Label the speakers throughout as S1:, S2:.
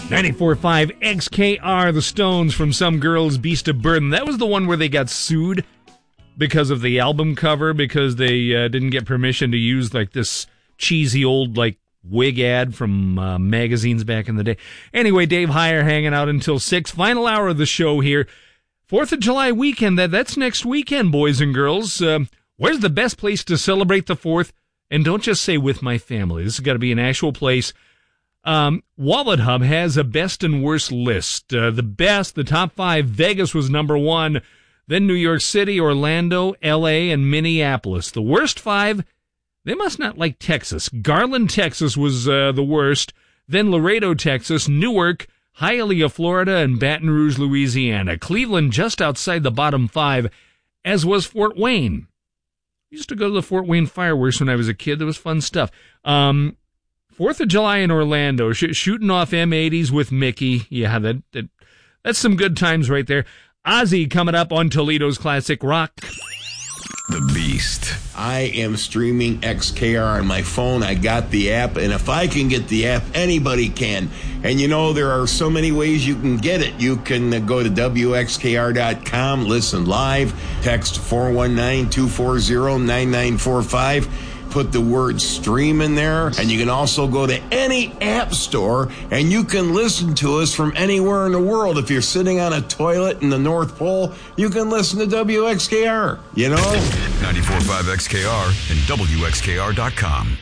S1: 94.5 XKR, the Stones from Some Girls, Beast of Burden. That was the one where they got sued because of the album cover, because they didn't get permission to use like this cheesy old like wig ad from magazines back in the day. Anyway, Dave Heyer hanging out until 6. Final hour of the show here. 4th of July weekend, that's next weekend, boys and girls. Where's the best place to celebrate the 4th? And don't just say with my family. This has got to be an actual place. Wallet Hub has a best and worst list. The top 5, Vegas was number 1, then New York City, Orlando, LA, and Minneapolis. The worst 5, they must not like Texas. Garland, Texas was the worst, then Laredo, Texas, Newark, Hialeah, Florida, and Baton Rouge, Louisiana. Cleveland just outside the bottom 5, as was Fort Wayne. I used to go to the Fort Wayne fireworks when I was a kid. That was fun stuff. 4th of July in Orlando, shooting off M80s with Mickey. Yeah, that's some good times right there. Ozzy coming up on Toledo's Classic Rock.
S2: The Beast.
S3: I am streaming XKR on my phone. I got the app, and if I can get the app, anybody can. And you know, there are so many ways you can get it. You can go to WXKR.com, listen live, text 419-240-9945. Put the word stream in there, and you can also go to any app store and you can listen to us from anywhere in the world. If you're sitting on a toilet in the North Pole, you can listen to WXKR, you know?
S2: 94.5 XKR and WXKR.com.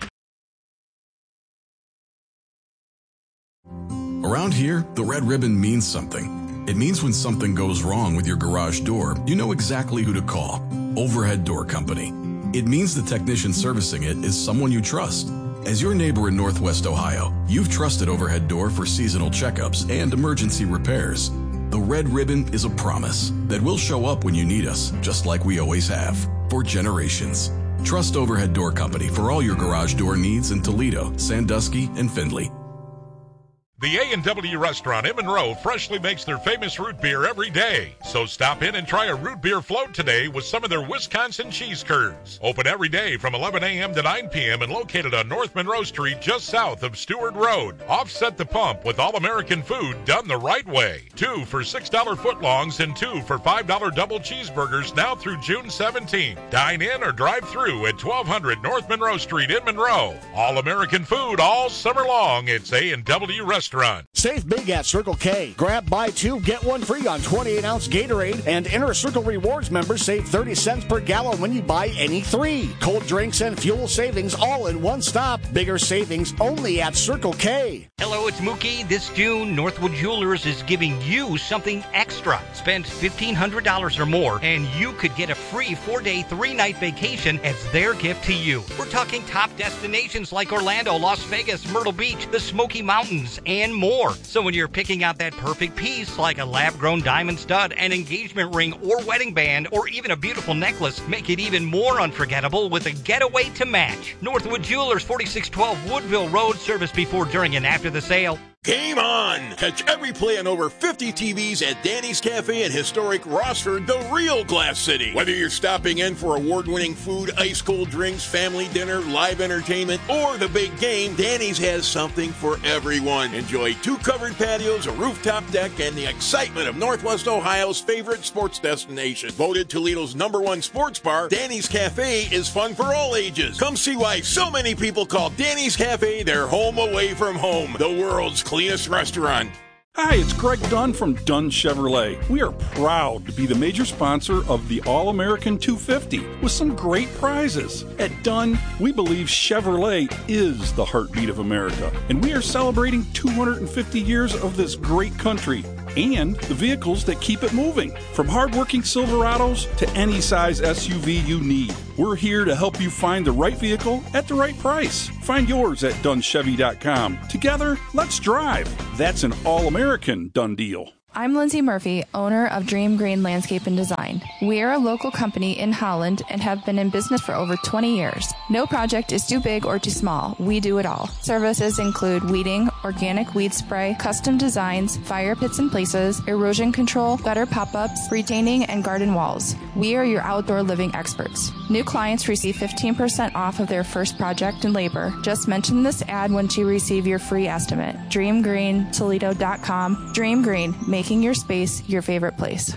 S4: Around here, the red ribbon means something. It means when something goes wrong with your garage door, you know exactly who to call. Overhead Door Company. It means the technician servicing it is someone you trust. As your neighbor in Northwest Ohio, you've trusted Overhead Door for seasonal checkups and emergency repairs. The red ribbon is a promise that we'll show up when you need us, just like we always have, for generations. Trust Overhead Door Company for all your garage door needs in Toledo, Sandusky, and Findlay.
S5: The A&W restaurant in Monroe freshly makes their famous root beer every day. So stop in and try a root beer float today with some of their Wisconsin cheese curds. Open every day from 11 a.m. to 9 p.m. and located on North Monroe Street just south of Stewart Road. Offset the pump with all-American food done the right way. 2 for $6 footlongs and 2 for $5 double cheeseburgers now through June 17th. Dine in or drive through at 1200 North Monroe Street in Monroe. All-American food all summer long. It's A&W Restaurant.
S6: Save big at Circle K. Grab buy 2, get 1 free on 28-ounce Gatorade, and Inner Circle Rewards members save 30 cents per gallon when you buy any 3. Cold drinks and fuel savings all in one stop. Bigger savings only at Circle K.
S7: Hello, it's Mookie. This June, Northwood Jewelers is giving you something extra. Spend $1,500 or more, and you could get a free 4-day, 3-night vacation as their gift to you. We're talking top destinations like Orlando, Las Vegas, Myrtle Beach, the Smoky Mountains, and more. So when you're picking out that perfect piece, like a lab-grown diamond stud, an engagement ring, or wedding band, or even a beautiful necklace, make it even more unforgettable with a getaway to match. Northwood Jewelers, 4612 Woodville Road. Service before, during, and after the sale.
S3: Game on! Catch every play on over 50 TVs at Danny's Cafe in historic Rossford, the real Glass City. Whether you're stopping in for award-winning food, ice-cold drinks, family dinner, live entertainment, or the big game, Danny's has something for everyone. Enjoy 2 covered patios, a rooftop deck, and the excitement of Northwest Ohio's favorite sports destination. Voted Toledo's #1 sports bar, Danny's Cafe is fun for all ages. Come see why so many people call Danny's Cafe their home away from home. The world's cleanest restaurant.
S8: Hi, it's Greg Dunn from Dunn Chevrolet. We are proud to be the major sponsor of the All-American 250 with some great prizes. At Dunn, we believe Chevrolet is the heartbeat of America, and we are celebrating 250 years of this great country and the vehicles that keep it moving. From hardworking Silverados to any size SUV you need, we're here to help you find the right vehicle at the right price. Find yours at DunnChevy.com. Together, let's drive. That's an all-American done deal.
S9: I'm Lindsay Murphy, owner of Dream Green Landscape and Design. We are a local company in Holland and have been in business for over 20 years. No project is too big or too small. We do it all. Services include weeding, organic weed spray, custom designs, fire pits and places, erosion control, gutter pop-ups, retaining, and garden walls. We are your outdoor living experts. New clients receive 15% off of their first project and labor. Just mention this ad once you receive your free estimate. DreamGreenToledo.com. Dream Green, making your space your favorite place.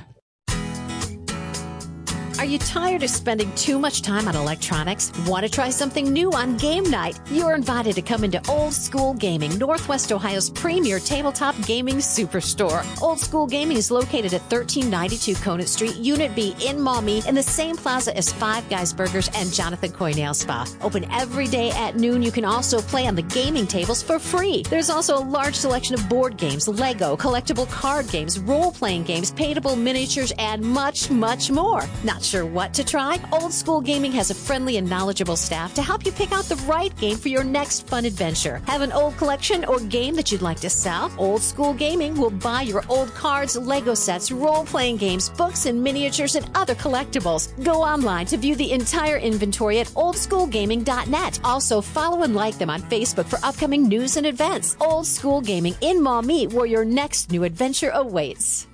S10: Are you tired of spending too much time on electronics? Want to try something new on game night? You're invited to come into Old School Gaming, Northwest Ohio's premier tabletop gaming superstore. Old School Gaming is located at 1392 Conant Street, Unit B in Maumee, in the same plaza as Five Guys Burgers and Jonathan Coy Nail Spa. Open every day at noon. You can also play on the gaming tables for free. There's also a large selection of board games, Lego, collectible card games, role-playing games, paintable miniatures, and much, much more. Not sure what to try? Old School Gaming has a friendly and knowledgeable staff to help you pick out the right game for your next fun adventure. Have an old collection or game that you'd like to sell? Old School Gaming will buy your old cards, Lego sets, role-playing games, books and miniatures, and other collectibles. Go online to view the entire inventory at oldschoolgaming.net. Also, follow and like them on Facebook for upcoming news and events. Old School Gaming in Maumee, where your next new adventure awaits.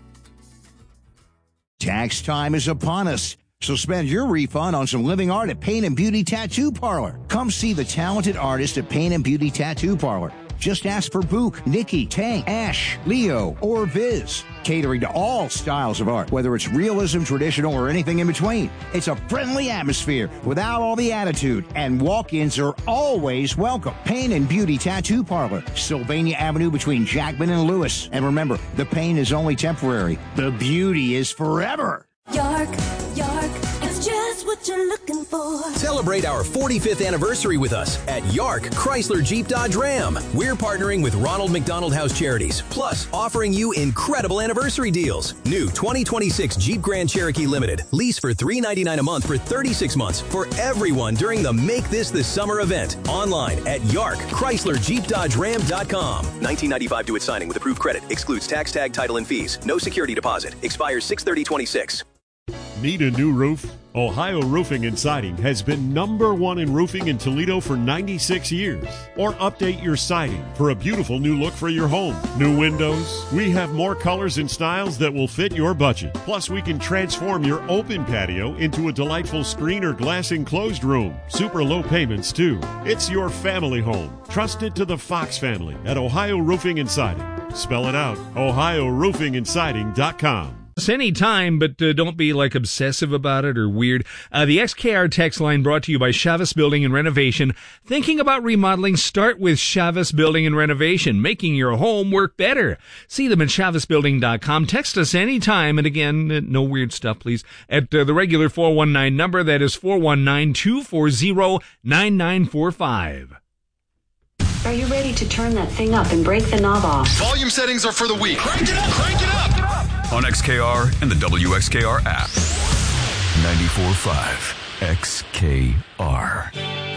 S11: Tax time is upon us, so spend your refund on some living art at Paint and Beauty Tattoo Parlor. Come see the talented artists at Paint and Beauty Tattoo Parlor. Just ask for Book, Nikki, Tank, Ash, Leo, or Viz. Catering to all styles of art, whether it's realism, traditional, or anything in between. It's a friendly atmosphere without all the attitude, and walk-ins are always welcome. Paint and Beauty Tattoo Parlor, Sylvania Avenue between Jackman and Lewis. And remember, the pain is only temporary. The beauty is forever.
S12: York, it's just what you're looking for.
S13: Celebrate our 45th anniversary with us at York Chrysler Jeep Dodge Ram. We're partnering with Ronald McDonald House Charities, plus offering you incredible anniversary deals. New 2026 Jeep Grand Cherokee Limited. Lease for $399 a month for 36 months for everyone during the Make This the Summer event. Online at YarkChryslerJeepDodgeRam.com. $19.95 due at signing with approved credit. Excludes tax, tag, title, and fees. No security deposit. Expires 6/30/26.
S14: Need a new roof? Ohio Roofing and Siding has been #1 in roofing in Toledo for 96 years. Or update your siding for a beautiful new look for your home. New windows? We have more colors and styles that will fit your budget. Plus, we can transform your open patio into a delightful screen or glass enclosed room. Super low payments, too. It's your family home. Trusted to the Fox family at Ohio Roofing and Siding. Spell it out, OhioRoofingandSiding.com.
S1: Anytime, but don't be like obsessive about it or weird. The XKR text line brought to you by Chavez Building and Renovation. Thinking about remodeling? Start with Chavez Building and Renovation, making your home work better. See them at ChavezBuilding.com. Text us anytime, and again, no weird stuff, please, at the regular 419 number. That is 419-240-9945.
S15: Are you ready to turn that thing up and break the knob off?
S16: Volume settings are for the weak.
S2: Crank it up! Crank it up! On XKR and the WXKR app. 94.5 XKR.